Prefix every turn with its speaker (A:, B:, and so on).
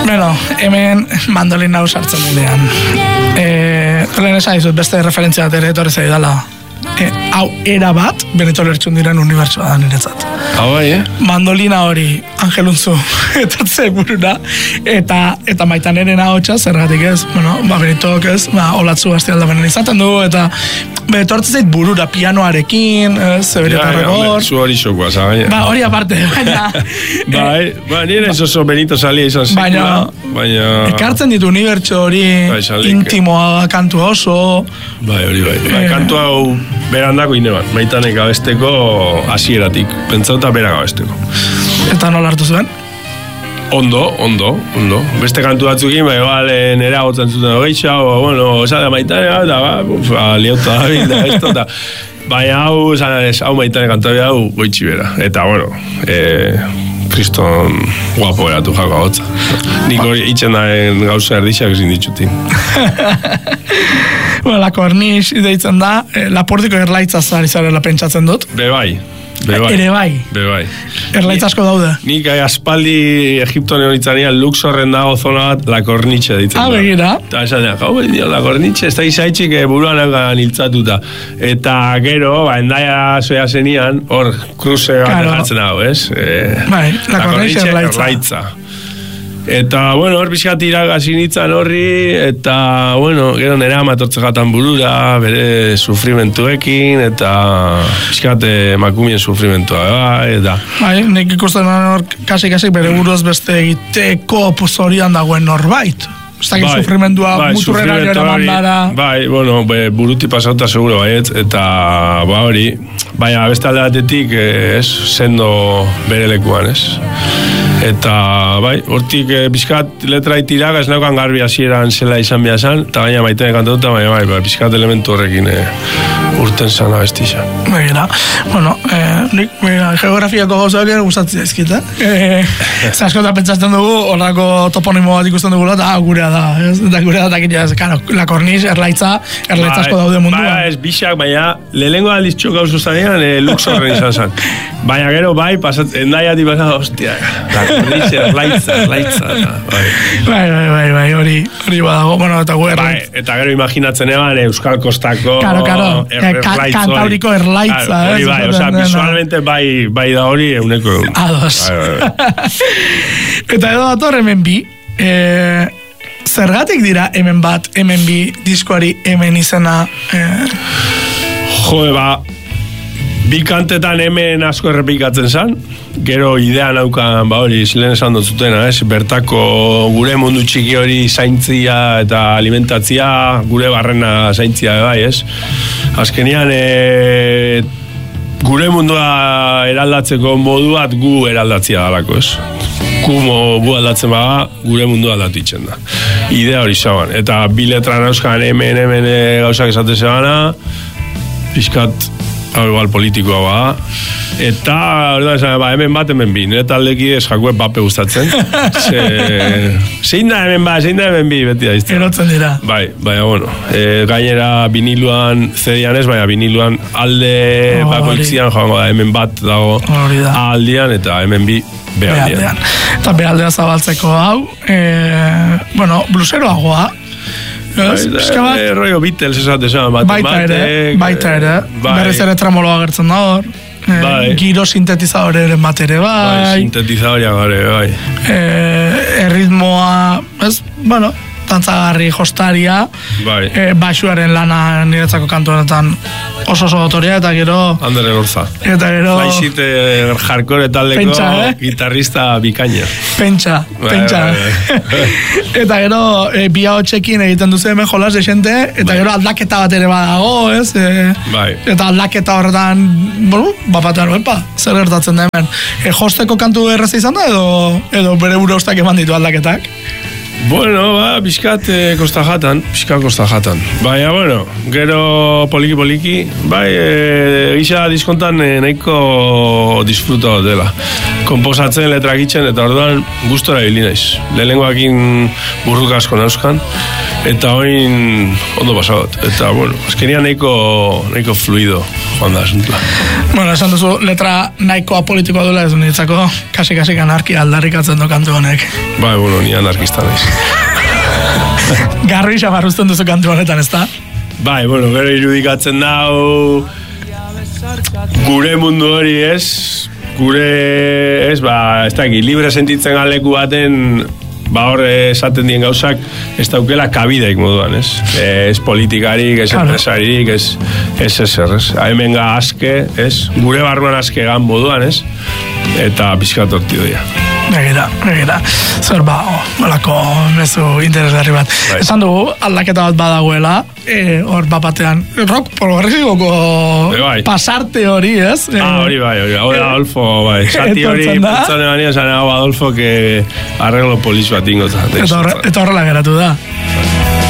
A: Bueno, hemen mandolin hau sartzen dinean. Lehen esan dizut, beste referentzia bat ere etorri zaidala. Hau era bat, Benito Lertxundiren unibertsoa da niretzat.
B: Bai,
A: Mandolina hori, Angeluntzu, etortze burura, eta Maitaneren ahotsa, zergatik ez, bueno, Benitok ez, Olatzu gazte aldabenen izaten du, eta etortze zait burura pianoarekin, zeberetarregor.
B: Zu hori xokoa, baina.
A: Hori aparte, baina.
B: Nire oso Benito salia izan zikula, baina.
A: Ekartzen ditu unibertso hori, intimoa, kantua oso.
B: Hori. Kantua hau berandako ineban, Maitanek abesteko hasieratik, pentsauta berak abesteko.
A: Eta nola hartu zuen?
B: Ondo. Beste kantu batzukin, nera gotzen zuten geisha, esate Maitanek, eta liota da esto, eta baina hau Maitanek kantabi hau goitxi bera. Eta, kriston guapo eratu jaka gotza. Nik hori itxen daen gauza erdixak ezin ditutin.
A: La Corniche deitzen da, Lapordiko erlaitza zari zarela pentsatzen dut.
B: Bebai.
A: Ere bai. Erlaitz asko daude.
B: Nik aspaldi Egipton egonitzanean Luxorren dago zona bat La Corniche deitzen da.
A: Begira.
B: Eta esan da, La Corniche, ez da izaitxik buruan egan hiltzatuta. Eta gero, endaia zoea zenian, hor, cruze bat jartzen dago, ez?
A: La Corniche erlaitza.
B: Eta, hor pixkat iragasi nintzen horri, eta, gero nera amatortze jatan burura, bere sufrimentuekin, eta pixkat emakumien sufrimentua, eta...
A: Nik ikusten hor, kasi bere buruz beste egiteko zorian dagoen norbait. Ez dakit sufrimendua muturrera gero mandara.
B: Buruti pasauta seguro baiet, eta hori, baina beste alde batetik, sendo bere lekuan, ez? Eta, hortik pixkat letra itiraga, ez naukan garbi hasieran zela izan behar zan, eta gaina Maitane kantatuta, baina pixkat elementu horrekin urten zan abestizan.
A: Begira, nik geografiako gauzak ere gustatzen ezkita. Zaskota pentsatzen dugu, horrako toponimo bat ikusten dugula, eta gurea da, eta gurea da, La Corniche, erlaitza asko daude munduan.
B: Ez bixak, baina lehengo aldiztxo gauzu zanean, Luxorren izan zan. Baina gero, endaiati pasat, hostia, La Corniche, erlaitza.
A: Bai, hori badago, eta gu erlaitza.
B: Eta gero imaginatzen eban Euskal Kostako
A: Kantauriko erlaitza.
B: Hori visualmente bai da hori euneko.
A: Ados. Eta edo dator hemen bi, zergatik dira hemen bat, hemen bi diskoari hemen izena?
B: Bi kantetan hemen asko errepikatzen zan, gero idea naukan, hori, zilen esan dut zutena, bertako gure mundu txiki hori zaintzia eta alimentatzia, gure barrena zaintzia, ez? Azkenian, gure mundua eraldatzeko moduat gu eraldatzia dalako, ez? Gu aldatzen baga, gure mundu aldatu itzen da. Idea hori zauan. Eta bi letra nauzkan hemen gauzak esate zegana, pixkat igual politikoa ba. Eta, hemen bat, hemen bi. Nire taldeki ez jakue bape gustatzen. Zein da hemen bi, beti da izte.
A: Erotzen dira.
B: Baina, gainera viniluan, zedian ez, baina viniluan alde bakoitzian joango da, hemen bat dago aldian, eta hemen bi behaldean.
A: Eta behaldea zabaltzeko hau, bluseroagoa.
B: Rollo Beatles esate zan.
A: Baita ere. Berriz ere tremoloa agertzen da hor. Giro sintetizadoreren bat ere bai.
B: Sintetizadoria gare bai.
A: Erritmoa, dantzagarri jostaria, baxuaren lana niretzako kantu honetan oso dotoria, eta gero...
B: Andere Gorza.
A: Eta gero...
B: Flysheet hardcore taldeko gitarrista bikaina.
A: Pentsa. Eta gero bi ahotsekin egiten duzu hemen jolas desente, eta gero aldaketa bat ere badago, ez? Eta aldaketa horretan, bapatean, zer gertatzen da hemen. Josteko kantu erreza izan da, edo bere buru ustak eman ditu aldaketak?
B: Bueno, pixkat kosta jatan. Baina, bueno, gero poliki, bai, gisa diskontan nahiko disfruto dela. Komposatzen, letra gitzen, eta orduan gustora hili naiz. Lehenengoakin burruka asko nauzkan, eta oin ondo pasagot. Eta, bueno, azkenian nahiko fluido joan da asuntua.
A: Bueno, esan duzu, letra nahikoa politikoa duela ez niretzako, kasi anarkia aldarrikatzen do kantu honek.
B: Bai, bueno, ni anarkista naiz.
A: Garbi xamarruzten duzu kantu honetan, ez da?
B: Bai, bueno, gero irudikatzen dau gure mundu hori ez, ez dakit, libre sentitzen galeku baten, hor esaten dien gauzak, ez daukela kabideik moduan, ez? Ez politikarik, ez enpresaririk, ez. Hemen ga aske, ez? Gure barruan aske gan moduan, ez? Eta pixkat horti doia.
A: Begira. Zer olako mezu interesgarri bat.
B: Bai.
A: Esan dugu, aldaketa bat badagoela, hor batean, rock progresiboko pasarte hori, ez?
B: Hori bai. Hau da Adolfo, bai. Sati hori, pentsane bani, esan hau Adolfo, que arreglo polis bat ingo.
A: Eta horrela geratu da.